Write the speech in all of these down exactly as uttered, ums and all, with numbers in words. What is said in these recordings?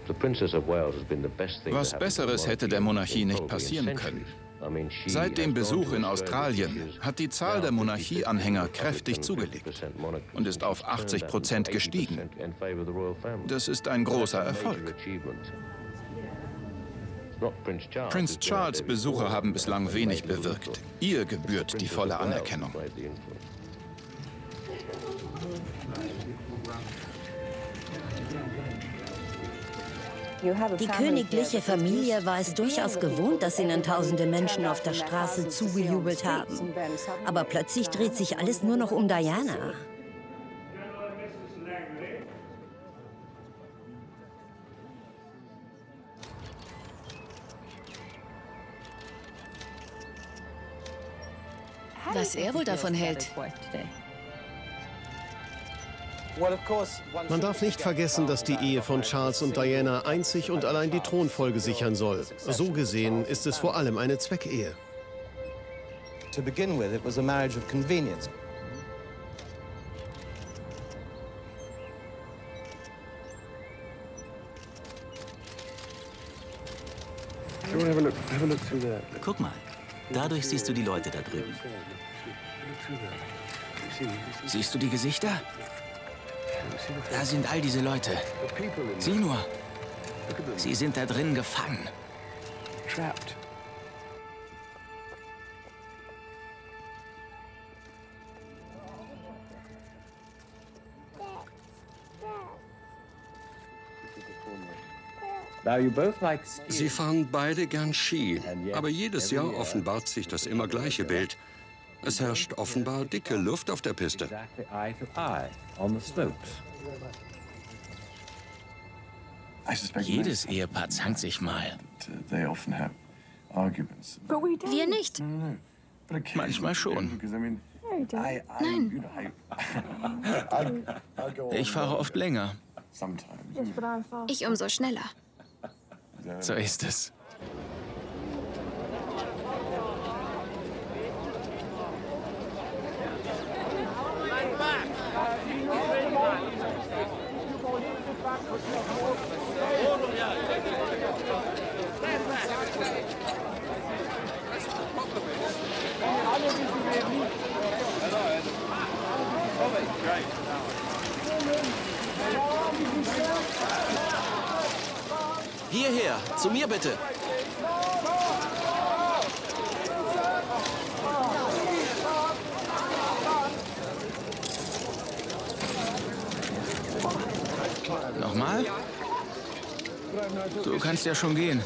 Was Besseres hätte der Monarchie nicht passieren können. Seit dem Besuch in Australien hat die Zahl der Monarchieanhänger kräftig zugelegt und ist auf achtzig Prozent gestiegen. Das ist ein großer Erfolg. Prinz Charles' Besucher haben bislang wenig bewirkt. Ihr gebührt die volle Anerkennung. Die königliche Familie war es durchaus gewohnt, dass ihnen tausende Menschen auf der Straße zugejubelt haben. Aber plötzlich dreht sich alles nur noch um Diana. Was er wohl davon hält. Man darf nicht vergessen, dass die Ehe von Charles und Diana einzig und allein die Thronfolge sichern soll. So gesehen ist es vor allem eine Zweckehe. To begin with, it was a marriage of convenience. Guck mal, dadurch siehst du die Leute da drüben. Siehst du die Gesichter? Da sind all diese Leute. Sieh nur. Sie sind da drin gefangen. Sie fahren beide gern Ski, aber jedes Jahr offenbart sich das immer gleiche Bild. Es herrscht offenbar dicke Luft auf der Piste. Jedes Ehepaar zankt sich mal. Wir nicht. Manchmal schon. Nein. Ich fahre oft länger. Ich umso schneller. So ist es. Hierher, zu mir bitte. Nochmal? Du kannst ja schon gehen.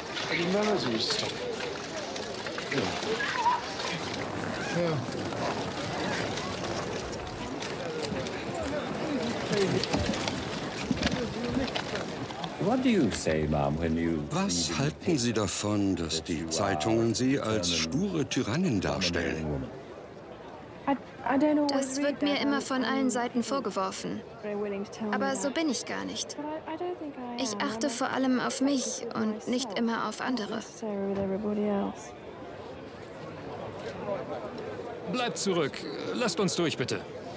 Was halten Sie davon, dass die Zeitungen Sie als sture Tyrannin darstellen? Das wird mir immer von allen Seiten vorgeworfen. Aber so bin ich gar nicht. Ich achte vor allem auf mich und nicht immer auf andere. Bleibt zurück. Lasst uns durch, bitte.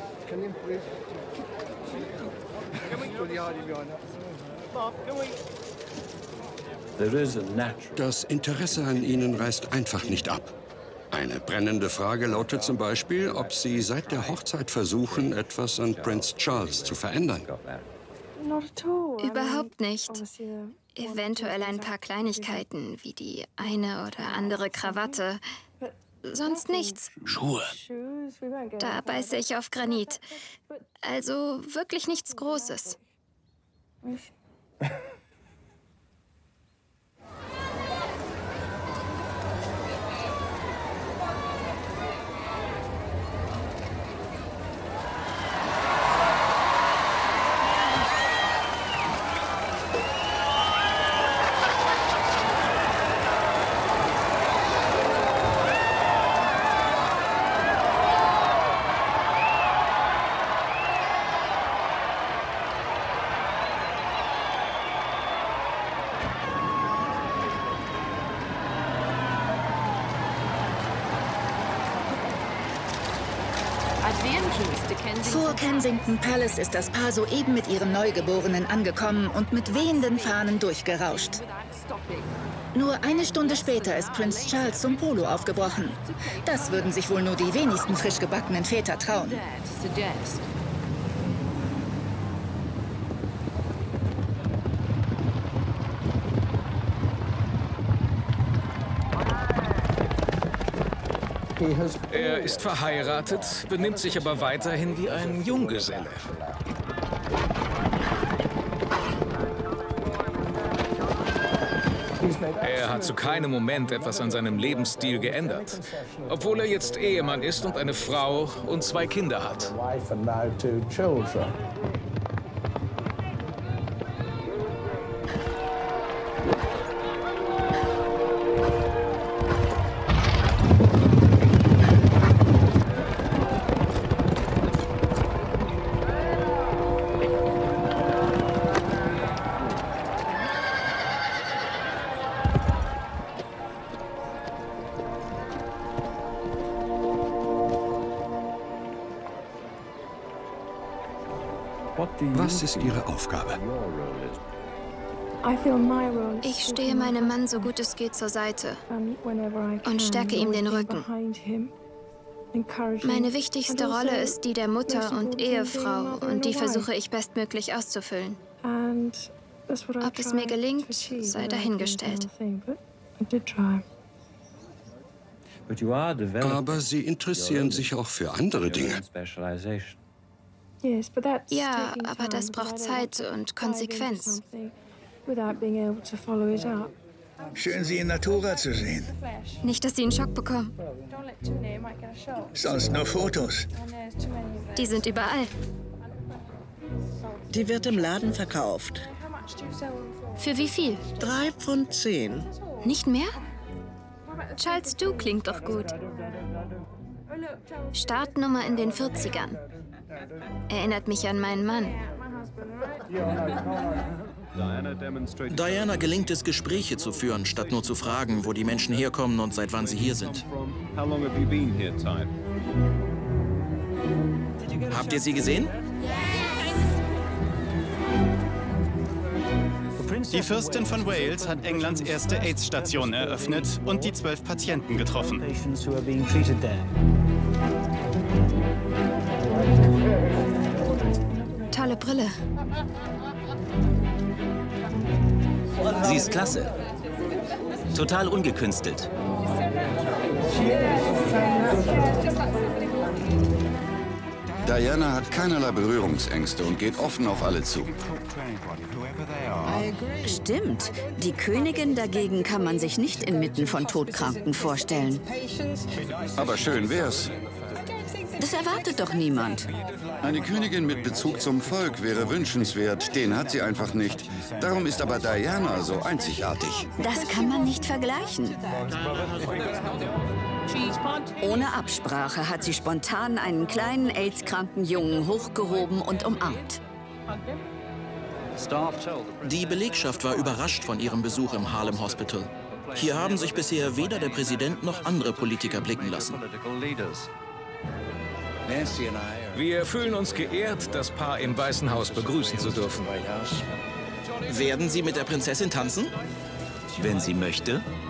Das Interesse an Ihnen reißt einfach nicht ab. Eine brennende Frage lautet zum Beispiel, ob Sie seit der Hochzeit versuchen, etwas an Prinz Charles zu verändern. Überhaupt nicht. Eventuell ein paar Kleinigkeiten, wie die eine oder andere Krawatte. Sonst nichts. Schuhe. Da beiße ich auf Granit. Also wirklich nichts Großes. Vor Kensington Palace ist das Paar soeben mit ihrem Neugeborenen angekommen und mit wehenden Fahnen durchgerauscht. Nur eine Stunde später ist Prinz Charles zum Polo aufgebrochen. Das würden sich wohl nur die wenigsten frisch gebackenen Väter trauen. Er ist verheiratet, benimmt sich aber weiterhin wie ein Junggeselle. Er hat zu keinem Moment etwas an seinem Lebensstil geändert, obwohl er jetzt Ehemann ist und eine Frau und zwei Kinder hat. Was ist Ihre Aufgabe? Ich stehe meinem Mann so gut es geht zur Seite und stärke ihm den Rücken. Meine wichtigste Rolle ist die der Mutter und Ehefrau und die versuche ich bestmöglich auszufüllen. Ob es mir gelingt, sei dahingestellt. Aber Sie interessieren sich auch für andere Dinge. Ja, aber das braucht Zeit und Konsequenz. Schön, Sie in Natura zu sehen. Nicht, dass Sie einen Schock bekommen. Sonst nur Fotos. Die sind überall. Die wird im Laden verkauft. Für wie viel? Drei Pfund zehn. Nicht mehr? Charles, du klingt doch gut. Startnummer in den vierzigern. Erinnert mich an meinen Mann. Diana gelingt es, Gespräche zu führen, statt nur zu fragen, wo die Menschen herkommen und seit wann sie hier sind. Habt ihr sie gesehen? Die Fürstin von Wales hat Englands erste AIDS-Station eröffnet und die zwölf Patienten getroffen. Tolle Brille. Sie ist klasse. Total ungekünstelt. Diana hat keinerlei Berührungsängste und geht offen auf alle zu. Stimmt. Die Königin dagegen kann man sich nicht inmitten von Todkranken vorstellen. Aber schön wär's. Das erwartet doch niemand. Eine Königin mit Bezug zum Volk wäre wünschenswert. Den hat sie einfach nicht. Darum ist aber Diana so einzigartig. Das kann man nicht vergleichen. Ohne Absprache hat sie spontan einen kleinen AIDS-kranken Jungen hochgehoben und umarmt. Die Belegschaft war überrascht von ihrem Besuch im Harlem Hospital. Hier haben sich bisher weder der Präsident noch andere Politiker blicken lassen. Wir fühlen uns geehrt, das Paar im Weißen Haus begrüßen zu dürfen. Werden Sie mit der Prinzessin tanzen? Wenn sie möchte.